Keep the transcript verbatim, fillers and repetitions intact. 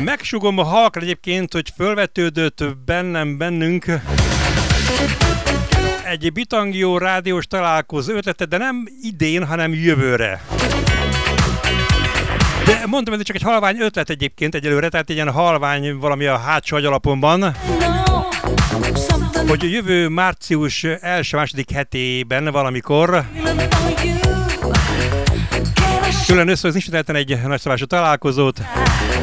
Megsugom a halkra egyébként, hogy fölvetődött bennem, bennünk egy Bitangió rádiós találkozó ötlete, de nem idén, hanem jövőre. De mondtam, ez csak egy halvány ötlet egyébként egyelőre, tehát egy ilyen halvány valami a hátsó agyalapomban, hogy jövő március első-második hetében valamikor külön összehozni ismételten egy nagyszabású találkozót,